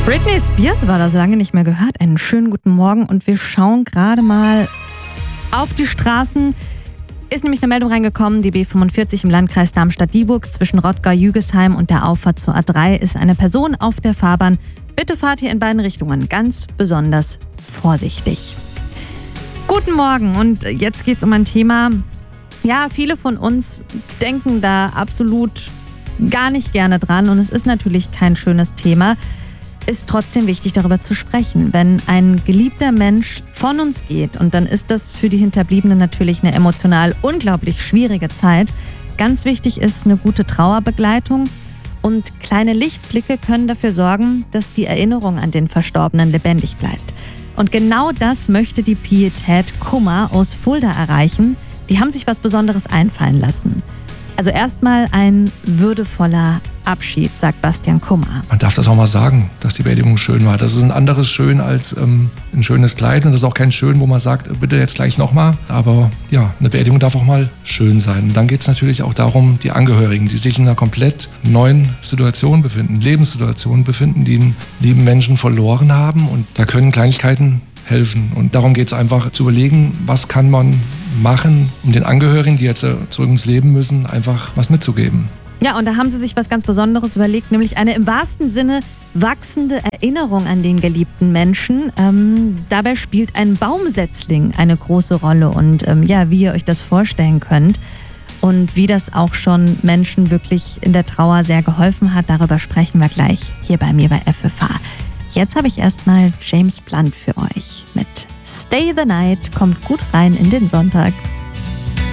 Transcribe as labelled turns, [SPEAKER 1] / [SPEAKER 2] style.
[SPEAKER 1] Britney Spears war das, lange nicht mehr gehört. Einen schönen guten Morgen und wir schauen gerade mal auf die Straßen. Ist nämlich eine Meldung reingekommen, die B45 im Landkreis Darmstadt-Dieburg zwischen Rottgau-Jügesheim und der Auffahrt zur A3 ist eine Person auf der Fahrbahn. Bitte fahrt hier in beiden Richtungen ganz besonders vorsichtig. Guten Morgen und jetzt geht's um ein Thema. Ja, viele von uns denken da absolut gar nicht gerne dran und es ist natürlich kein schönes Thema. Ist trotzdem wichtig, darüber zu sprechen. Wenn ein geliebter Mensch von uns geht und dann ist das für die Hinterbliebenen natürlich eine emotional unglaublich schwierige Zeit. Ganz wichtig ist eine gute Trauerbegleitung und kleine Lichtblicke können dafür sorgen, dass die Erinnerung an den Verstorbenen lebendig bleibt. Und genau das möchte die Pietät Kummer aus Fulda erreichen. Die haben sich was Besonderes einfallen lassen. Also erstmal ein würdevoller Abschied, sagt Bastian Kummer.
[SPEAKER 2] Man darf das auch mal sagen, dass die Beerdigung schön war. Das ist ein anderes Schön als ein schönes Kleid. Und das ist auch kein Schön, wo man sagt, bitte jetzt gleich nochmal. Aber ja, eine Beerdigung darf auch mal schön sein. Und dann geht es natürlich auch darum, die Angehörigen, die sich in einer komplett neuen Situation befinden, Lebenssituation befinden, die einen lieben Menschen verloren haben. Und da können Kleinigkeiten helfen. Und darum geht es einfach zu überlegen, was kann man machen, um den Angehörigen, die jetzt zurück ins Leben müssen, einfach was mitzugeben.
[SPEAKER 1] Ja, und da haben sie sich was ganz Besonderes überlegt, nämlich eine im wahrsten Sinne wachsende Erinnerung an den geliebten Menschen. Dabei spielt ein Baumsetzling eine große Rolle und wie ihr euch das vorstellen könnt und wie das auch schon Menschen wirklich in der Trauer sehr geholfen hat, darüber sprechen wir gleich hier bei mir bei FFH. Jetzt habe ich erstmal James Blunt für euch mit Stay the Night. Kommt gut rein in den Sonntag.